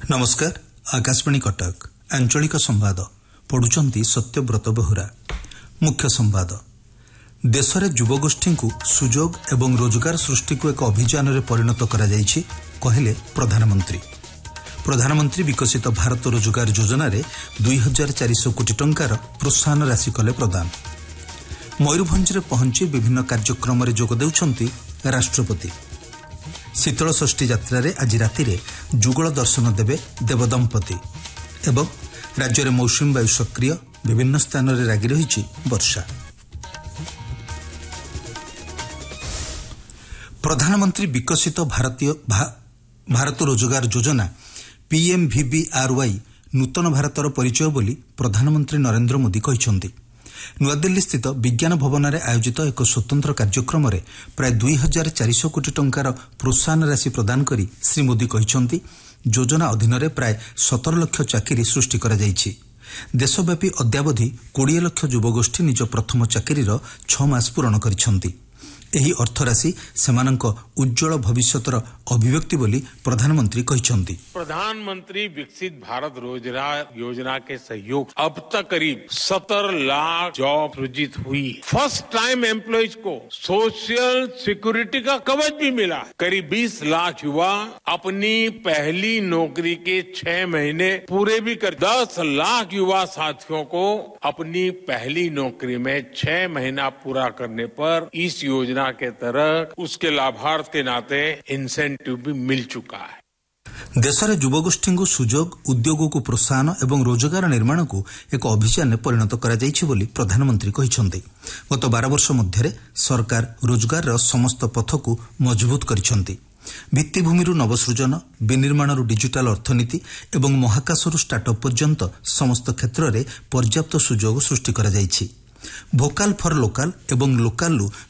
नमस्कार आकाशवाणी कटक आंचलिक संवाद पढ़ुचंती सत्यव्रत बेहुरा। मुख्य संवाद देश में युवगोष्ठी को सुजोग एवं रोजगार सृष्टि को एक अभियान में परिणत करा जायछि कहले प्रधानमंत्री। प्रधानमंत्री विकसित भारत रोजगार योजना रे 2400 कोटी टंकार प्रोत्साहन राशि कले प्रदान। मयूरभंज रे पहुंची विभिन्न कार्यक्रम रे जोग देउछंती राष्ट्रपति। शीतल षष्ठी यात्रा रे आज राति रे जुगल दर्शन देवे देवदंपति एवं राज्य में मौसुमी वायु सक्रिय विभिन्न स्थान रे लागी रही वर्षा। प्रधानमंत्री विकसित भारत रोजगार योजना PMVBRY नूतन भारतर परिचय बोली प्रधानमंत्री नरेंद्र मोदी कहिसंती। नुआदिल्ली स्थित विज्ञान भवन में आयोजित एक स्वतंत्र कार्यक्रम में प्राय 2400 कोटी टंकार प्रोत्साहन राशि प्रदान करी श्री मोदी कहिसंती योजना अधीन में प्राय 17 लाख चाकरी सृष्टि करा जायछि। देशव्यापी अद्यावधि 20 लाख युवगोष्ठी निज प्रथम चाकरीर 6 मास पूर्ण करिसंती। एही अर्थराशि सेमानंक उज्जवल भविष्यतर अभिव्यक्ति बोली प्रधानमंत्री कहिसंती। प्रधानमंत्री विकसित भारत रोजगार योजना के सहयोग अब तक करीब 70 लाख जॉब सृजित हुई। फर्स्ट टाइम एम्प्लॉयज को सोशल सिक्योरिटी का कवच भी मिला। करीब 20 लाख युवा अपनी पहली नौकरी के 6 महीने पूरे भी कर 10 लाख युवा साथियों को अपनी पहली नौकरी में 6 महीना पूरा करने पर इस योजना के तहत उसके लाभार्थ के नाते इंसेंटिव भी मिल चुका है। देश में युवगोष्ठी को सुजोग उद्योग को प्रोत्साहन एवं रोजगार निर्माण को एक अभियान में परिणत करा जायछि बोली प्रधानमंत्री कहिसंती। गत 12 वर्ष मध्य सरकार रोजगार समस्त पथ को मजबूत करिसंती। भित्तिभूमि नवसृजन विनिर्माण डिजिटाल अर्थनीति एवं महाकाशरू स्टार्टअप पर्यंत समस्त क्षेत्र में पर्याप्त सुजोग सृष्टि करा जायछि। भोकाल फॉर लोकाल एवं लोकालू